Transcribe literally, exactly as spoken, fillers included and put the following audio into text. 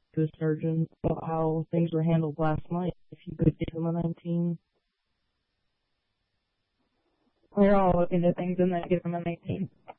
to a surgeon about how things were handled last night. If you could get him a nineteen. We're all looking at things and then give him a nineteen.